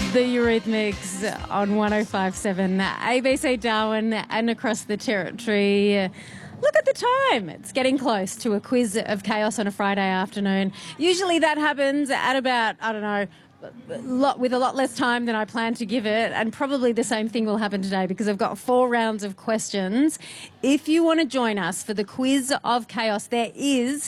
The Eurythmics on 105.7 ABC Darwin and across the territory. Look at the time. It's getting close to a quiz of chaos on a Friday afternoon. Usually that happens at about, I don't know, with a lot less time than I plan to give it, and probably the same thing will happen today because I've got 4 rounds of questions. If you want to join us for the quiz of chaos, there is